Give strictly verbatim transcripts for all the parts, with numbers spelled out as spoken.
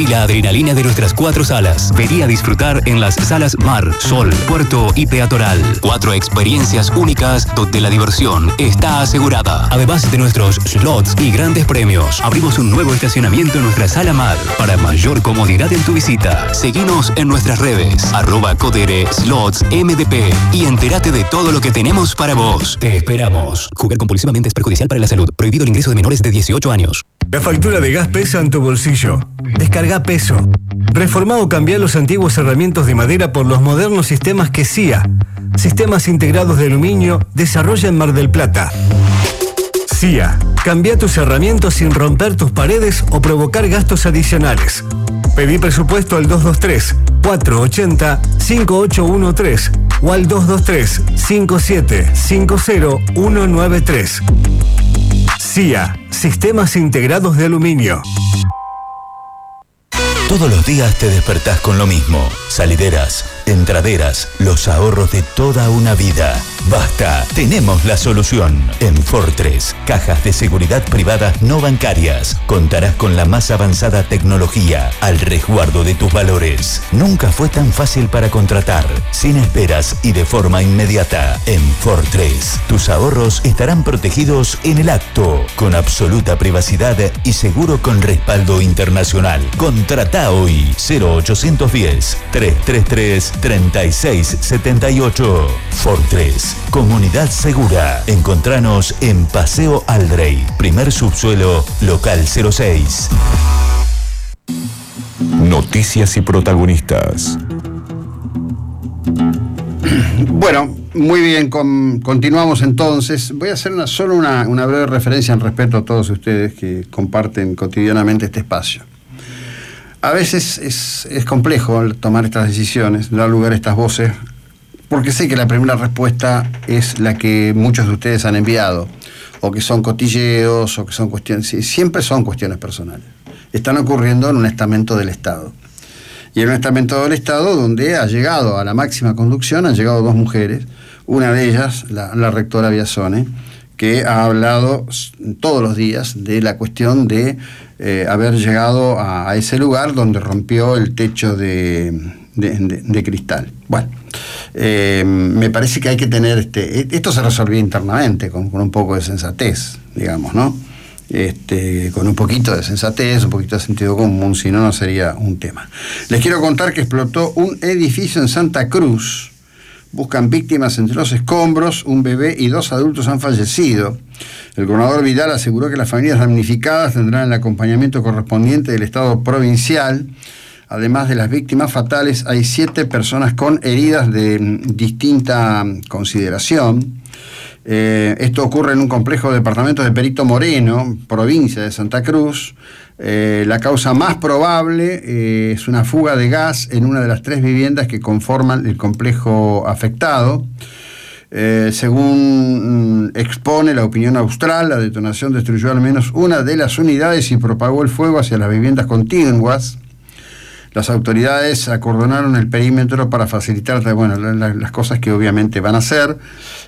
Sentí la adrenalina de nuestras cuatro salas. Vení a disfrutar en las salas Mar, Sol, Puerto y Peatonal. Cuatro experiencias únicas donde la diversión está asegurada. Además de nuestros slots y grandes premios, abrimos un nuevo estacionamiento en nuestra sala Mar para mayor comodidad en tu visita. Seguinos en nuestras redes, arroba Codere Slots M D P y entérate de todo lo que tenemos para vos. Te esperamos. Jugar compulsivamente es perjudicial para la salud. Prohibido el ingreso de menores de dieciocho años. La factura de gas pesa en tu bolsillo. Descarga Peso. Reformá o cambiá los antiguos herramientas de madera por los modernos sistemas que C I A, Sistemas Integrados de Aluminio, desarrolla en Mar del Plata. C I A. Cambia tus herramientas sin romper tus paredes o provocar gastos adicionales. Pedí presupuesto al dos dos tres, cuatro ocho cero, cinco ocho uno tres o al dos dos tres, cinco siete cinco cero uno nueve tres. C I A. Sistemas Integrados de Aluminio. Todos los días te despertás con lo mismo. Salideras, entraderas, los ahorros de toda una vida. Basta, tenemos la solución. En Fortress, cajas de seguridad privadas no bancarias. Contarás con la más avanzada tecnología al resguardo de tus valores. Nunca fue tan fácil para contratar, sin esperas y de forma inmediata. En Fortress, tus ahorros estarán protegidos en el acto, con absoluta privacidad y seguro con respaldo internacional. Contrata hoy cero ochocientos diez, trescientos treinta y tres, treinta y seis setenta y ocho. Fortress, comunidad segura. Encontranos en Paseo Aldrey, primer subsuelo, local cero seis. Noticias y protagonistas. Bueno, muy bien, con, continuamos entonces. Voy a hacer una, solo una, una breve referencia en respeto a todos ustedes que comparten cotidianamente este espacio. A veces es, es complejo tomar estas decisiones, dar lugar a estas voces, porque sé que la primera respuesta es la que muchos de ustedes han enviado, o que son cotilleos, o que son cuestiones, siempre son cuestiones personales. Están ocurriendo en un estamento del Estado. Y en un estamento del Estado donde ha llegado a la máxima conducción, han llegado dos mujeres, una de ellas, la, la rectora Biasone, que ha hablado todos los días de la cuestión de eh, haber llegado a, a ese lugar donde rompió el techo de, de, de, de cristal. Bueno, eh, me parece que hay que tener, este, esto se resolvió internamente con, con un poco de sensatez, digamos, ¿no? Este, con un poquito de sensatez, un poquito de sentido común, si no, no sería un tema. Les quiero contar que explotó un edificio en Santa Cruz. Buscan víctimas entre los escombros, un bebé y dos adultos han fallecido. El gobernador Vidal aseguró que las familias damnificadas tendrán el acompañamiento correspondiente del Estado provincial. Además de las víctimas fatales, hay siete personas con heridas de distinta consideración. Eh, esto ocurre en un complejo de departamentos de Perito Moreno, provincia de Santa Cruz. Eh, la causa más probable eh, es una fuga de gas en una de las tres viviendas que conforman el complejo afectado. Eh, según mm, expone la opinión austral, la detonación destruyó al menos una de las unidades y propagó el fuego hacia las viviendas contiguas. Las autoridades acordonaron el perímetro para facilitar, bueno, la, la, las cosas que obviamente van a hacer.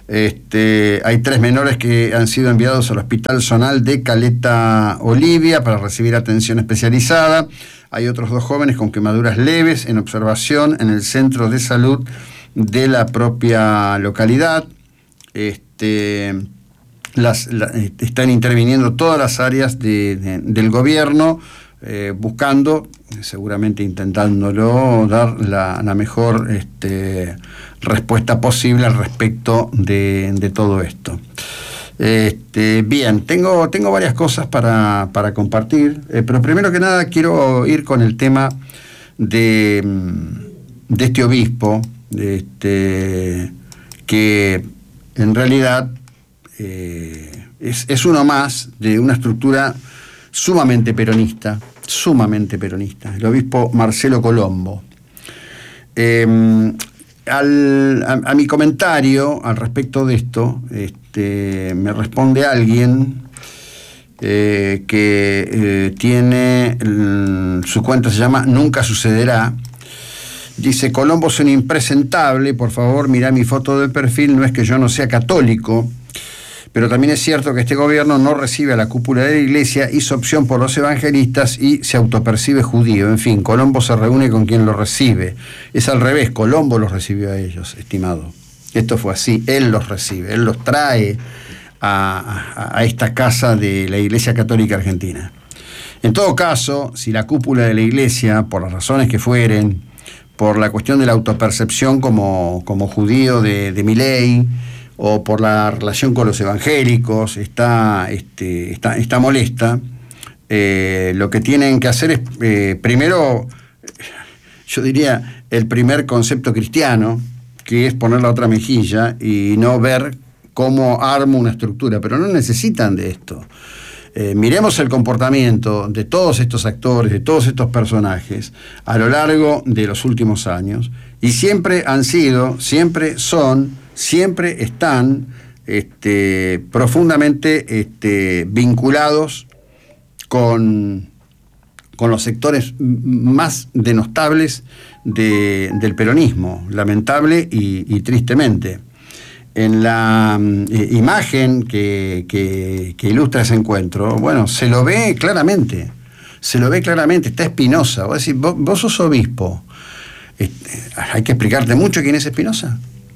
Este, hay tres menores que han sido enviados al Hospital Zonal de Caleta Olivia para recibir atención especializada. Hay otros dos jóvenes con quemaduras leves en observación en el centro de salud de la propia localidad. Este, las, la, están interviniendo todas las áreas de, de, del gobierno, eh, buscando, seguramente intentándolo, dar la, la mejor este, respuesta posible al respecto de, de todo esto. Este, bien, tengo, tengo varias cosas para, para compartir, eh, pero primero que nada quiero ir con el tema de, de este obispo, de este, que en realidad eh, es, es uno más de una estructura sumamente peronista, sumamente peronista, el obispo Marcelo Colombo. Eh, al, a, a mi comentario al respecto de esto, este, me responde alguien eh, que eh, tiene, el, su cuenta se llama Nunca Sucederá. Dice: Colombo es un impresentable, por favor, mirá mi foto de perfil, no es que yo no sea católico, Pero también es cierto que este gobierno no recibe a la cúpula de la Iglesia, hizo opción por los evangelistas y se autopercibe judío. En fin, Colombo se reúne con quien lo recibe. Es al revés, Colombo los recibió a ellos, estimado. Esto fue así, él los recibe, él los trae a, a, a esta casa de la Iglesia Católica Argentina. En todo caso, si la cúpula de la Iglesia, por las razones que fueren, por la cuestión de la autopercepción como, como judío de, de Milei, o por la relación con los evangélicos, está, este, está, está molesta, eh, lo que tienen que hacer es, eh, primero, yo diría, el primer concepto cristiano, que es poner la otra mejilla y no ver cómo arma una estructura, pero no necesitan de esto. Eh, miremos el comportamiento de todos estos actores, de todos estos personajes, a lo largo de los últimos años, y siempre han sido, siempre son, siempre están este, profundamente este, vinculados con, con los sectores más denostables de, del peronismo, lamentable y, y tristemente. En la eh, imagen que, que, que ilustra ese encuentro, bueno, se lo ve claramente, se lo ve claramente, está Espinosa. Vos decís, vos, vos sos obispo, este, hay que explicarte mucho quién es Espinosa,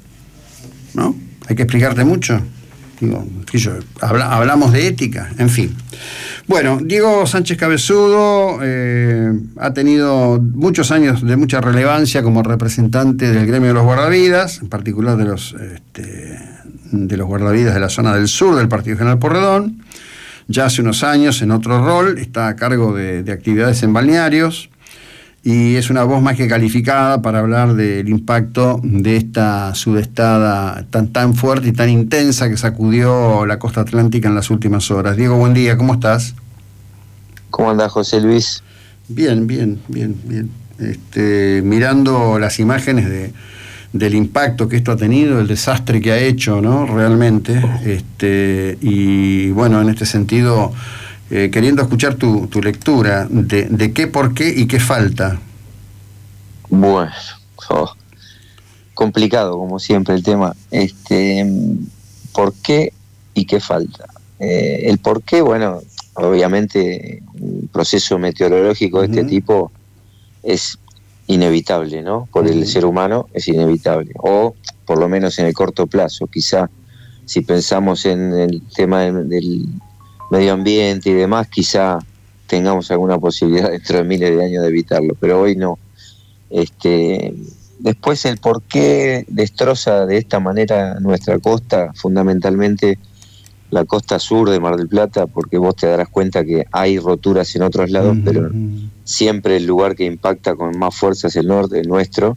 ¿no? Hay que explicarte mucho. Digo, yo, habla, hablamos de ética, en fin. Bueno, Diego Sánchez Cabezudo eh, ha tenido muchos años de mucha relevancia como representante del gremio de los guardavidas, en particular de los, este, de los guardavidas de la zona del sur del Partido General Porredón. Ya hace unos años, en otro rol, está a cargo de, de actividades en balnearios, y es una voz más que calificada para hablar del impacto de esta sudestada tan, tan fuerte y tan intensa que sacudió la costa atlántica en las últimas horas. Diego, buen día, ¿cómo estás? ¿Cómo andás, José Luis? Bien, bien, bien, bien. Este, mirando las imágenes de, del impacto que esto ha tenido, el desastre que ha hecho, ¿no? Realmente. Este, y bueno, en este sentido... Eh, queriendo escuchar tu, tu lectura de, de qué, por qué y qué falta. Bueno, oh, complicado como siempre el tema. Este, ¿por qué y qué falta? Eh, el por qué, bueno, obviamente un proceso meteorológico de uh-huh. este tipo es inevitable, ¿no? Por uh-huh. el ser humano es inevitable, o por lo menos en el corto plazo. Quizá si pensamos en el tema del, del medio ambiente y demás, quizá tengamos alguna posibilidad dentro de miles de años de evitarlo, pero hoy no. Este, después el por qué destroza de esta manera nuestra costa, fundamentalmente la costa sur de Mar del Plata, porque vos te darás cuenta que hay roturas en otros lados, uh-huh. pero siempre el lugar que impacta con más fuerza es el norte, el nuestro.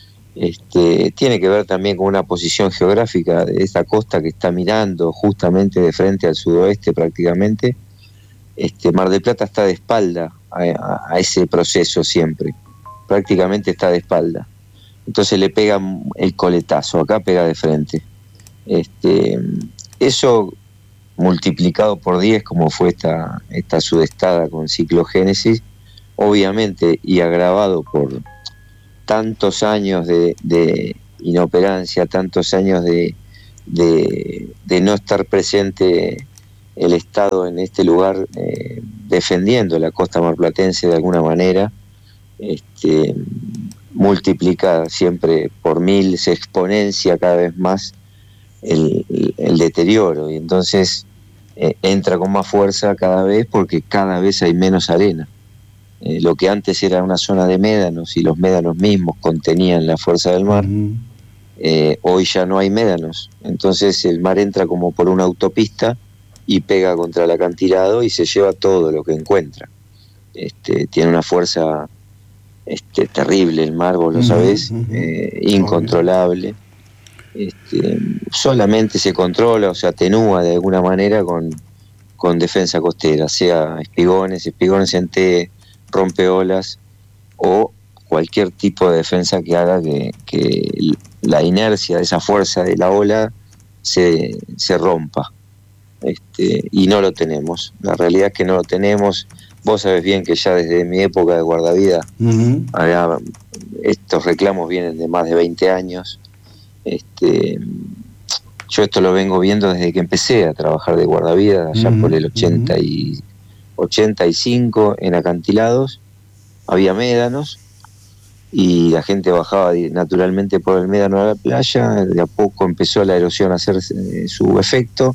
Este, tiene que ver también con una posición geográfica de esta costa que está mirando justamente de frente al sudoeste prácticamente. Este, Mar del Plata está de espalda a, a, a ese proceso siempre, prácticamente está de espalda, entonces le pega el coletazo, acá pega de frente. Este, eso multiplicado por diez como fue esta, esta sudestada con ciclogénesis, obviamente, y agravado por tantos años de, de inoperancia, tantos años de, de, de no estar presente el Estado en este lugar eh, defendiendo la costa marplatense de alguna manera, este, multiplica siempre por mil, se exponencia cada vez más el, el, el deterioro, y entonces eh, entra con más fuerza cada vez porque cada vez hay menos arena. Eh, lo que antes era una zona de médanos y los médanos mismos contenían la fuerza del mar, uh-huh. eh, hoy ya no hay médanos, entonces el mar entra como por una autopista y pega contra el acantilado y se lleva todo lo que encuentra. Este, tiene una fuerza este, terrible el mar, vos lo sabés, uh-huh. eh, incontrolable. Este, solamente se controla o se atenúa de alguna manera con, con defensa costera, sea espigones, espigones en T, rompeolas o cualquier tipo de defensa que haga que, que la inercia de esa fuerza de la ola se, se rompa. Este, y no lo tenemos, la realidad es que no lo tenemos. Vos sabés bien que ya desde mi época de guardavida, uh-huh. había, estos reclamos vienen de más de veinte años. Este, yo esto lo vengo viendo desde que empecé a trabajar de guardavidas, allá uh-huh, por el ochenta y, ochenta y cinco, en acantilados, había médanos, y la gente bajaba naturalmente por el médano a la playa, de a poco empezó la erosión a hacer eh, su efecto,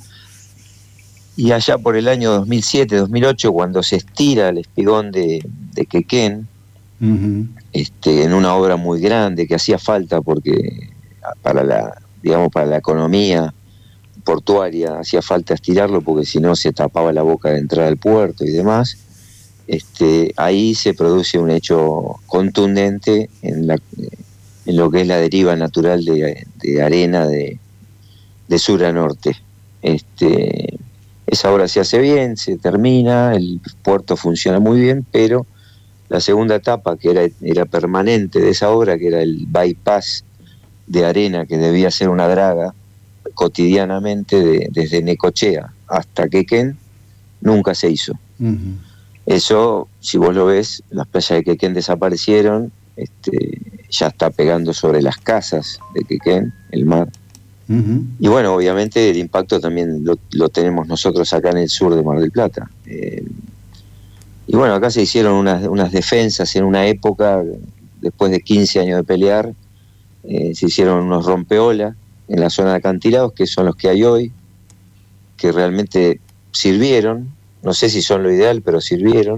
y allá por el año dos mil siete, dos mil ocho, cuando se estira el espigón de, de Quequén, uh-huh, este, en una obra muy grande que hacía falta porque para la, digamos, para la economía portuaria hacía falta estirarlo porque si no se tapaba la boca de entrada al puerto y demás, este, ahí se produce un hecho contundente en, la, en lo que es la deriva natural de, de arena de, de sur a norte. Este, esa obra se hace bien, se termina, el puerto funciona muy bien, pero la segunda etapa, que era, era permanente de esa obra, que era el bypass de arena, que debía ser una draga cotidianamente de, desde Necochea hasta Quequén, nunca se hizo. Uh-huh. Eso, si vos lo ves, las playas de Quequén desaparecieron, este, ya está pegando sobre las casas de Quequén, el mar. Uh-huh. Y bueno, obviamente el impacto también lo, lo tenemos nosotros acá en el sur de Mar del Plata. Eh, y bueno, acá se hicieron unas, unas defensas en una época, después de quince años de pelear, eh, se hicieron unos rompeolas en la zona de acantilados, que son los que hay hoy, que realmente sirvieron. No sé si son lo ideal, pero sirvieron.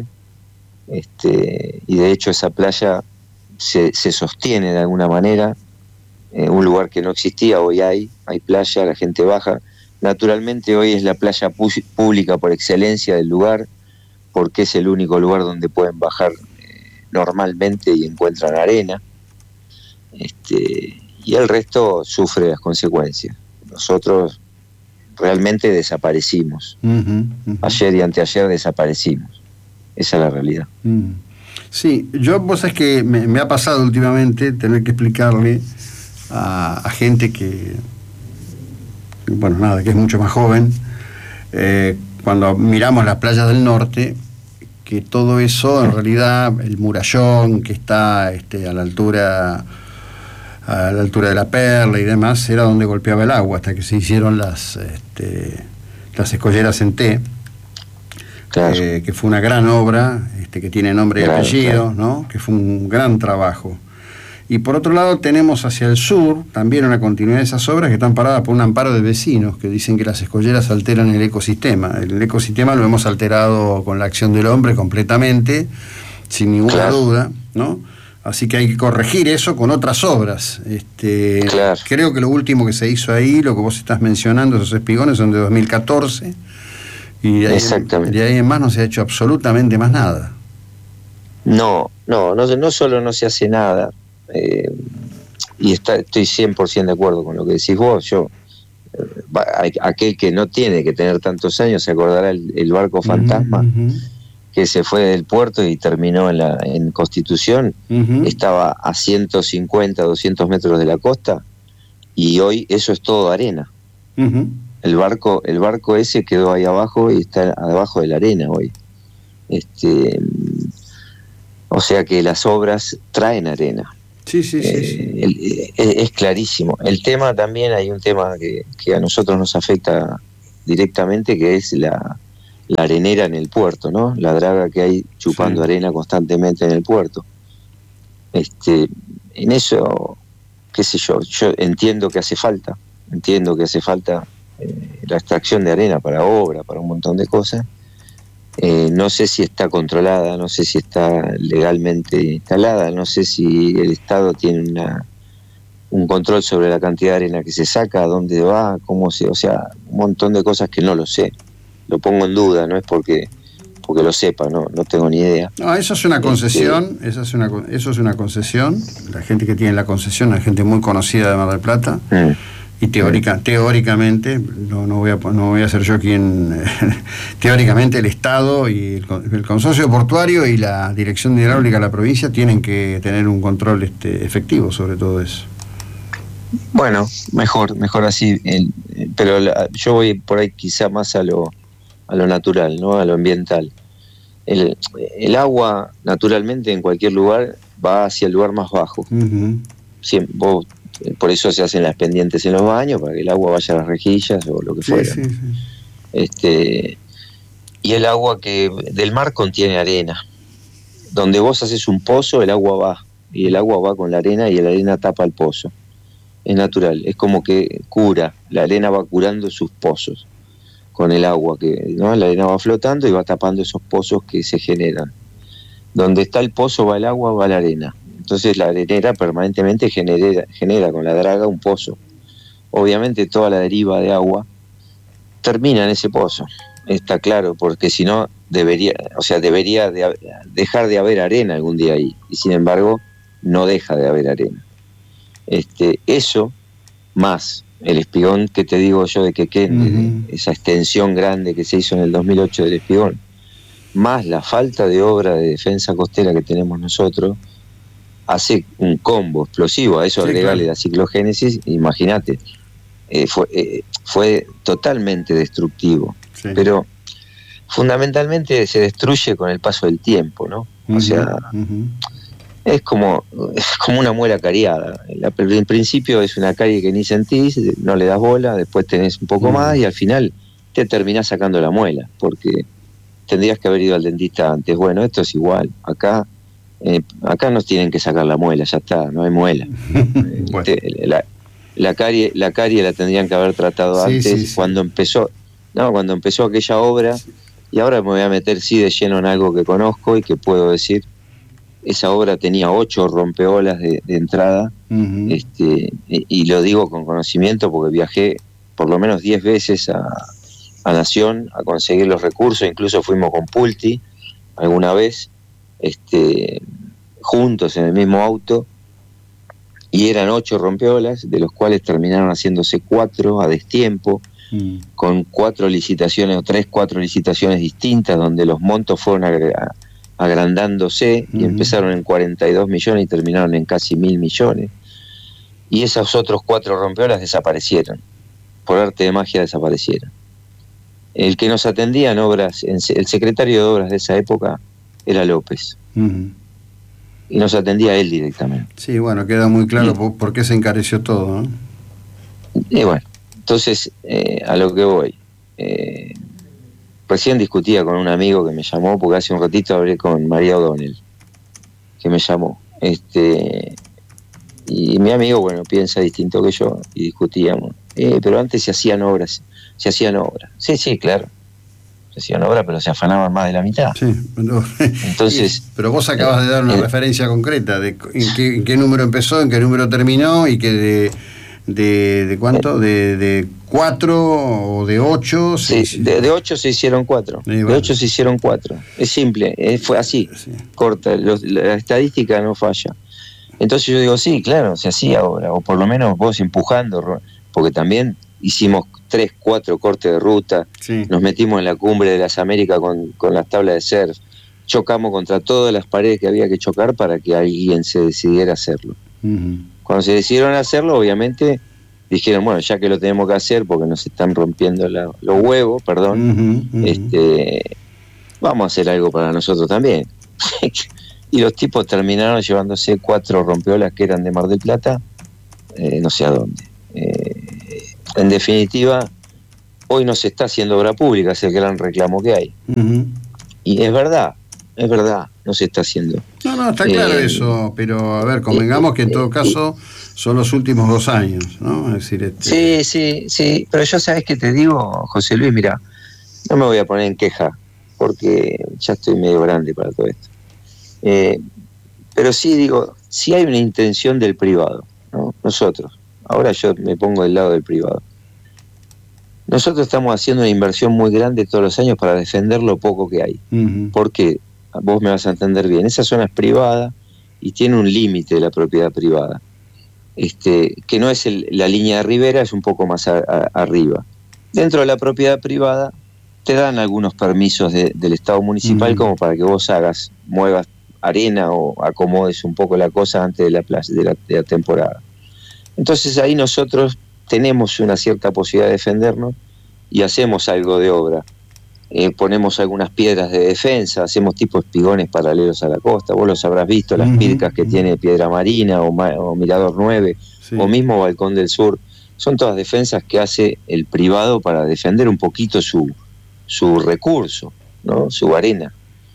Este, y de hecho esa playa se, se sostiene de alguna manera. Eh, un lugar que no existía, hoy hay, hay playa, la gente baja. Naturalmente hoy es la playa pu- pública por excelencia del lugar, porque es el único lugar donde pueden bajar eh, normalmente y encuentran arena. Este, y el resto sufre las consecuencias. Nosotros realmente desaparecimos. Uh-huh, uh-huh. Ayer y anteayer desaparecimos. Esa es la realidad. Uh-huh. Sí, yo, vos sabés que me, me ha pasado últimamente tener que explicarle a, a gente que, bueno, nada, que es mucho más joven, eh, cuando miramos las playas del norte, que todo eso, en realidad, el murallón que está este, a la altura... a la altura de la Perla y demás, era donde golpeaba el agua, hasta que se hicieron las este, las escolleras en T, claro. eh, que fue una gran obra, este, que tiene nombre y claro, apellido, claro. ¿no? Que fue un gran trabajo. Y por otro lado tenemos hacia el sur también una continuidad de esas obras que están paradas por un amparo de vecinos que dicen que las escolleras alteran el ecosistema. El ecosistema lo hemos alterado con la acción del hombre completamente, sin ninguna claro. duda, ¿no? Así que hay que corregir eso con otras obras. Este, claro. Creo que lo último que se hizo ahí, lo que vos estás mencionando, esos espigones, son de dos mil catorce. Y de ahí, Exactamente. de ahí en más no se ha hecho absolutamente más nada. No, no, no, no solo no se hace nada, eh, y está, estoy cien por ciento de acuerdo con lo que decís vos. Yo, eh, aquel que no tiene que tener tantos años se acordará el, el barco fantasma. Uh-huh. Que se fue del puerto y terminó en, la, en Constitución, uh-huh. estaba a ciento cincuenta, doscientos metros de la costa, y hoy eso es todo arena. Uh-huh. El barco, el barco ese quedó ahí abajo y está abajo de la arena hoy. Este, o sea que las obras traen arena. Sí, sí, sí. Eh, sí. El, es, es clarísimo. El tema también, hay un tema que, que a nosotros nos afecta directamente, que es la la arenera en el puerto, ¿no? La draga que hay chupando sí. arena constantemente en el puerto. Este, en eso, qué sé yo, yo entiendo que hace falta, entiendo que hace falta eh, la extracción de arena para obra, para un montón de cosas. Eh, no sé si está controlada, no sé si está legalmente instalada, no sé si el Estado tiene una, un control sobre la cantidad de arena que se saca, dónde va, cómo se, o sea, un montón de cosas que no lo sé. Lo pongo en duda, no es porque porque lo sepa, no no tengo ni idea. No, eso es una concesión, este, eso es una eso es una concesión. La gente que tiene la concesión, la gente muy conocida de Mar del Plata, mm, y teórica, mm. teóricamente, no no voy a no voy a ser yo quien teóricamente el Estado y el, el consorcio portuario y la Dirección de Hidráulica de la provincia tienen que tener un control este efectivo sobre todo eso. Bueno, mejor, mejor así, el, pero la, yo voy por ahí quizá más a lo a lo natural, ¿no? A lo ambiental. El, el agua, naturalmente, en cualquier lugar, va hacia el lugar más bajo. Uh-huh. Siempre, vos Por eso se hacen las pendientes en los baños, para que el agua vaya a las rejillas o lo que Sí, fuera. sí, sí. Este, y el agua que del mar contiene arena. Donde vos haces un pozo, el agua va, y el agua va con la arena y la arena tapa el pozo. Es natural, es como que cura, la arena va curando sus pozos con el agua, que ¿no? La arena va flotando y va tapando esos pozos que se generan. Donde está el pozo va el agua, va la arena. Entonces la arenera permanentemente genera, genera con la draga un pozo. Obviamente toda la deriva de agua termina en ese pozo, está claro, porque si no debería, o sea, debería de, dejar de haber arena algún día ahí, y sin embargo no deja de haber arena. Este, eso más el espigón que te digo yo de Quequén, uh-huh. esa extensión grande que se hizo en el dos mil ocho del espigón, más la falta de obra de defensa costera que tenemos nosotros, hace un combo explosivo. A eso sí, agregarle claro. La ciclogénesis, imagínate, eh, fue, eh, fue totalmente destructivo, sí. Pero fundamentalmente se destruye con el paso del tiempo, ¿no? Uh-huh, o sea, uh-huh. es como es como una muela cariada. En principio es una carie que ni sentís, no le das bola, después tenés un poco uh-huh. más y al final te terminás sacando la muela, porque tendrías que haber ido al dentista antes. Bueno, esto es igual, acá eh, acá nos tienen que sacar la muela, ya está, no hay muela. Bueno. Te, la, la carie la carie la tendrían que haber tratado sí, antes, sí, sí. cuando empezó no cuando empezó aquella obra, sí. Y ahora me voy a meter sí de lleno en algo que conozco y que puedo decir. Esa obra tenía ocho rompeolas de, de entrada, uh-huh. este, y, y lo digo con conocimiento porque viajé por lo menos diez veces a, a Nación a conseguir los recursos, incluso fuimos con Pulti alguna vez, este, juntos en el mismo auto, y eran ocho rompeolas, de los cuales terminaron haciéndose cuatro a destiempo, uh-huh. con cuatro licitaciones o tres, cuatro licitaciones distintas, donde los montos fueron agregados, agrandándose uh-huh. y empezaron en cuarenta y dos millones y terminaron en casi mil millones. Y esos otros cuatro rompeolas desaparecieron, por arte de magia desaparecieron. El que nos atendía en obras, el secretario de obras de esa época era López. Uh-huh. Y nos atendía él directamente. Sí, bueno, queda muy claro y, por, por qué se encareció todo, ¿no? Y bueno, entonces, eh, a lo que voy. Eh, Recién discutía con un amigo que me llamó, porque hace un ratito hablé con María O'Donnell, que me llamó. Este, y mi amigo, bueno, piensa distinto que yo, y discutíamos. Eh, pero antes se hacían obras, se hacían obras. Sí, sí, claro. Se hacían obras, pero se afanaban más de la mitad. Sí, pero, entonces, pero vos acabas de dar una eh, referencia concreta de en qué, en qué número empezó, en qué número terminó, y que de... ¿De, de cuánto? ¿De, de cuatro o de ocho? Sí, sí. De, de ocho se hicieron cuatro. Sí, bueno. De ocho se hicieron cuatro. Es simple, eh, fue así, sí. Corta. Los, la estadística no falla. Entonces yo digo, sí, claro, se hacía ahora, o por lo menos vos empujando, porque también hicimos tres, cuatro cortes de ruta, sí. Nos metimos en la cumbre de las Américas con, con las tablas de surf, chocamos contra todas las paredes que había que chocar para que alguien se decidiera hacerlo. Uh-huh. Cuando se decidieron hacerlo, obviamente dijeron, bueno, ya que lo tenemos que hacer porque nos están rompiendo la, los huevos, perdón, uh-huh, uh-huh. este, vamos a hacer algo para nosotros también. Y los tipos terminaron llevándose cuatro rompeolas que eran de Mar del Plata, eh, no sé a dónde. Eh, en definitiva, hoy no se está haciendo obra pública, es el gran reclamo que hay. Uh-huh. Y es verdad, es verdad, no se está haciendo. No, no, está claro eh, eso, pero a ver, convengamos eh, que en todo caso son los últimos dos años, ¿no? Es decir, este... Sí, sí, sí, pero yo sabes que te digo, José Luis, mira, no me voy a poner en queja, porque ya estoy medio grande para todo esto. Eh, pero sí digo, si hay una intención del privado, ¿no? Nosotros, ahora yo me pongo del lado del privado. Nosotros estamos haciendo una inversión muy grande todos los años para defender lo poco que hay. Uh-huh. ¿Por qué? Vos me vas a entender bien. Esa zona es privada y tiene un límite de la propiedad privada. Este, que no es el, la línea de ribera, es un poco más a, a, arriba. Dentro de la propiedad privada te dan algunos permisos de, del Estado municipal, uh-huh. como para que vos hagas, muevas arena o acomodes un poco la cosa antes de la, plaza, de la, de la temporada. Entonces ahí nosotros tenemos una cierta posibilidad de defendernos y hacemos algo de obra. eh, ponemos algunas piedras de defensa, hacemos tipo espigones paralelos a la costa, vos los habrás visto, las uh-huh. pircas que uh-huh. tiene Piedra Marina o, o Mirador nueve, sí. o mismo Balcón del Sur, son todas defensas que hace el privado para defender un poquito su, su recurso, ¿no? Su arena.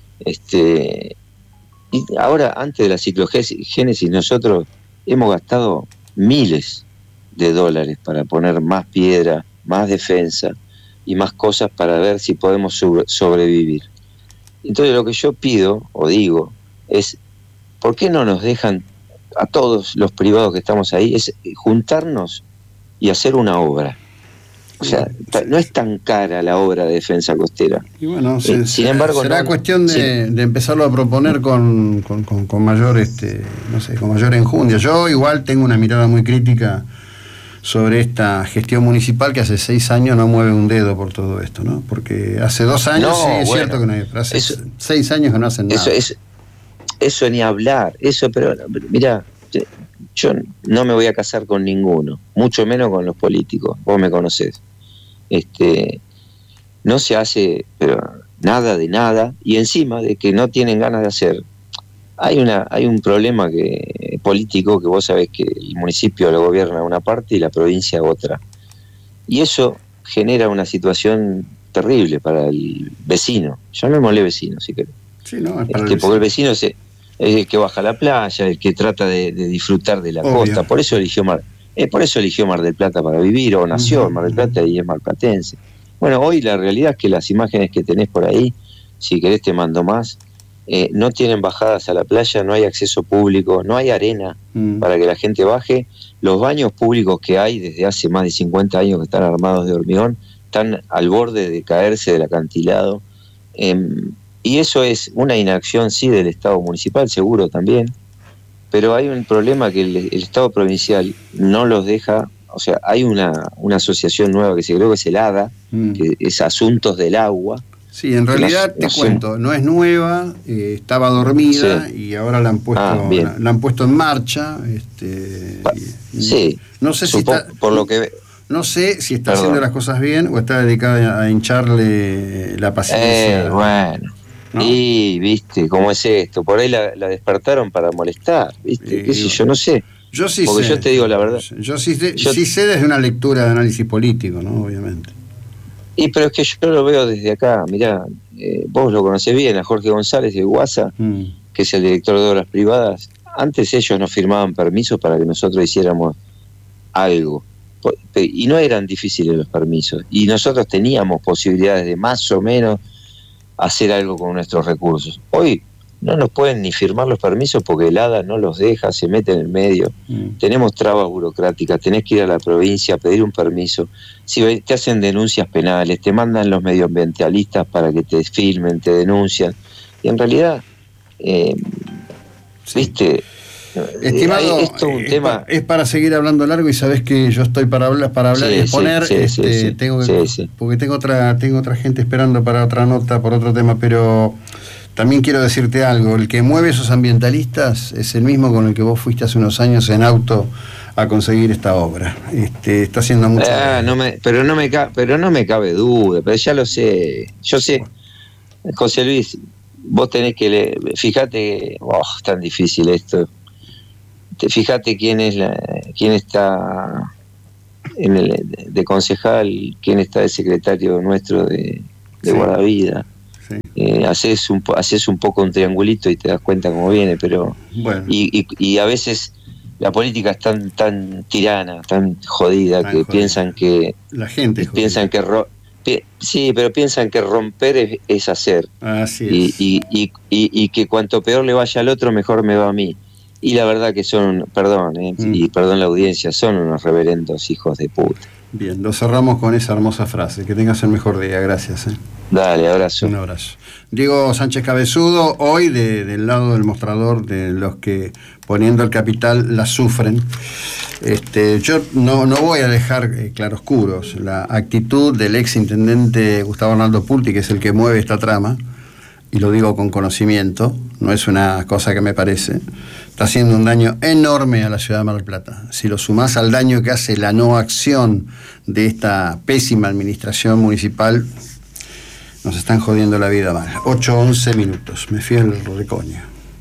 Este, y ahora, antes de la ciclogénesis, nosotros hemos gastado miles de dólares para poner más piedra, más defensa y más cosas para ver si podemos sobre, sobrevivir. Entonces lo que yo pido o digo es, ¿por qué no nos dejan a todos los privados que estamos ahí, es juntarnos y hacer una obra? O sea, no es tan cara la obra de defensa costera. Y bueno, se, eh, sin embargo, será no, cuestión de, sí. de empezarlo a proponer con, con, con, con mayor, este, no sé, con mayor enjundia. Yo igual tengo una mirada muy crítica sobre esta gestión municipal que hace seis años no mueve un dedo por todo esto, ¿no? Porque hace dos años no, sí es bueno, cierto que no hay, pero hace eso, seis años que no hacen nada. Eso, eso, eso ni hablar, eso, pero mira, yo no me voy a casar con ninguno, mucho menos con los políticos, vos me conocés. Este, no se hace pero nada de nada, y encima de que no tienen ganas de hacer, hay una hay un problema que político que vos sabés que el municipio lo gobierna una parte y la provincia otra, y eso genera una situación terrible para el vecino. Llamémosle vecino si querés, sí, no, es este, el porque el vecino es, es el que baja a la playa, el que trata de, de disfrutar de la Obvio. costa, por eso eligió Mar Eh, por eso eligió Mar del Plata para vivir, o nació en Mar del Plata y es marplatense. Bueno, hoy la realidad es que las imágenes que tenés por ahí, si querés te mando más, eh, no tienen bajadas a la playa, no hay acceso público, no hay arena mm. para que la gente baje. Los baños públicos que hay desde hace más de cincuenta años que están armados de hormigón, están al borde de caerse del acantilado. Eh, y eso es una inacción, sí, del Estado municipal, seguro también, pero hay un problema que el, el Estado provincial no los deja. O sea, hay una, una asociación nueva que se creó, que es el A D A, mm. que es Asuntos del Agua. Sí, en realidad no, te no cuento, no es nueva, eh, estaba dormida sí. y ahora la han puesto ah, la, la han puesto en marcha. Este, y, sí, no sé si Supo, está, por lo que no sé si está Perdón. haciendo las cosas bien o está dedicada a hincharle la paciencia. Eh, bueno. ¿No? Y viste cómo es esto, por ahí la, la despertaron para molestar, viste, eh, qué sé yo, no sé. Yo sí porque sé. yo te digo la verdad. Yo sí sé, yo, sí sé desde una lectura de análisis político, ¿no? Obviamente. Y pero es que yo lo veo desde acá, mirá, eh, vos lo conocés bien, a Jorge González de Guasa, mm. que es el director de obras privadas. Antes ellos nos firmaban permisos para que nosotros hiciéramos algo. Y no eran difíciles los permisos. Y nosotros teníamos posibilidades de más o menos hacer algo con nuestros recursos. Hoy no nos pueden ni firmar los permisos porque el A D A no los deja, se mete en el medio. Mm. Tenemos trabas burocráticas, tenés que ir a la provincia a pedir un permiso. Si te hacen denuncias penales, te mandan los medioambientalistas para que te filmen, te denuncian. Y en realidad, eh, sí. viste, estimado, es, todo un es, tema... pa, es para seguir hablando largo y sabés que yo estoy para hablar, para hablar sí, y exponer, sí, sí, este, sí, sí, tengo que, sí, sí. porque tengo otra, tengo otra gente esperando para otra nota, por otro tema, pero también quiero decirte algo, el que mueve esos ambientalistas es el mismo con el que vos fuiste hace unos años en auto a conseguir esta obra. Este, está haciendo mucho. Ah, no me, pero no me pero no me cabe duda, pero ya lo sé. Yo sé, José Luis, vos tenés que leer, fíjate, oh, es tan difícil esto. Fíjate quién es la, quién está en el, de, de concejal, quién está de secretario nuestro de, de sí. guardavida. Sí. Eh, haces un haces un poco un triangulito y te das cuenta cómo viene, pero bueno. y, y, y a veces la política es tan tan tirana, tan jodida, tan que jodida. piensan que la gente piensan que ro, pi, sí, pero piensan que romper es, es hacer. Así y, es. Y, y, y, y que cuanto peor le vaya al otro, mejor me va a mí. Y la verdad que son, perdón, eh, mm. y perdón la audiencia, son unos reverendos hijos de puta. Bien, lo cerramos con esa hermosa frase. Que tengas el mejor día, gracias. Eh. Dale, abrazo. Un abrazo. Diego Sánchez Cabezudo, hoy de, del lado del mostrador de los que poniendo el capital la sufren. Este, yo no, no voy a dejar eh, claroscuros la actitud del ex intendente Gustavo Arnaldo Pulti, que es el que mueve esta trama, y lo digo con conocimiento, no es una cosa que me parece, está haciendo un daño enorme a la ciudad de Mar del Plata. Si lo sumás al daño que hace la no acción de esta pésima administración municipal, Nos están jodiendo la vida mal. ocho once minutos. Me fui al recoño.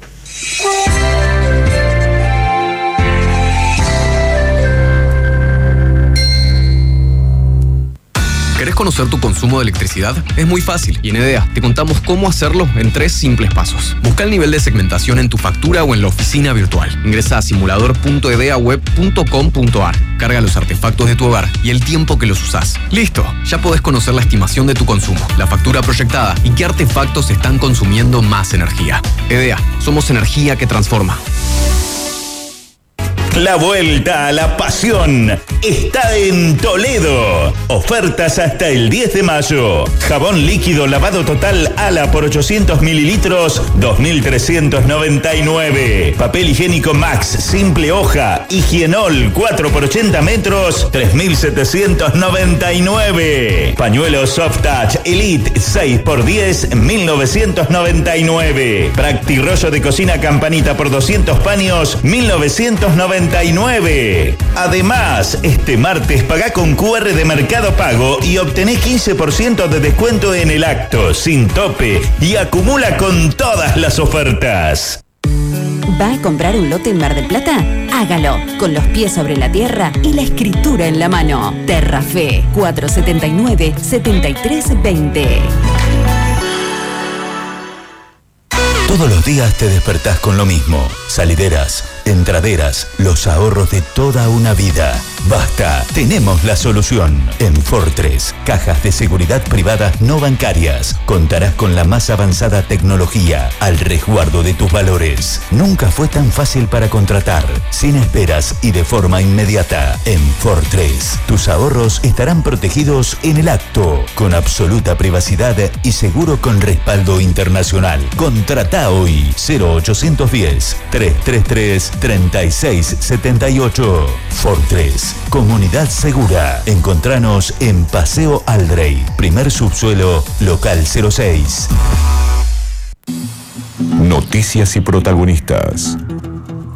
¿Querés conocer tu consumo de electricidad? Es muy fácil y en EDEA te contamos cómo hacerlo en tres simples pasos. Busca el nivel de segmentación en tu factura o en la oficina virtual. Ingresa a simulador punto edea web punto com punto a r. Carga los artefactos de tu hogar y el tiempo que los usás. ¡Listo! Ya podés conocer la estimación de tu consumo, la factura proyectada y qué artefactos están consumiendo más energía. EDEA, somos energía que transforma. La vuelta a la pasión está en Toledo. Ofertas hasta el diez de mayo. Jabón líquido lavado total Ala por ochocientos mililitros, dos mil trescientos noventa y nueve. Papel higiénico Max simple hoja, Higienol cuatro por ochenta metros, tres mil setecientos noventa y nueve. Pañuelo Soft Touch Elite seis por diez, mil novecientos noventa y nueve. Practi rollo de cocina Campanita por doscientos paños, mil novecientos noventa y nueve. Además, este martes pagá con Q R de Mercado Pago y obtené quince por ciento de descuento en el acto, sin tope, y acumula con todas las ofertas. ¿Va a comprar un lote en Mar del Plata? Hágalo, con los pies sobre la tierra y la escritura en la mano. Terrafe, cuatro setenta y nueve, setenta y tres veinte. Todos los días te despertás con lo mismo. Salideras, entraderas, los ahorros de toda una vida. Basta, tenemos la solución. En Fortress, cajas de seguridad privadas no bancarias. Contarás con la más avanzada tecnología al resguardo de tus valores. Nunca fue tan fácil para contratar, sin esperas y de forma inmediata. En Fortress, tus ahorros estarán protegidos en el acto, con absoluta privacidad y seguro con respaldo internacional. Contrata hoy cero ochocientos diez, trescientos treinta y tres, treinta y seis setenta y ocho. Fortress, comunidad segura. Encontranos en Paseo Aldrey, primer subsuelo, local cero seis. Noticias y protagonistas.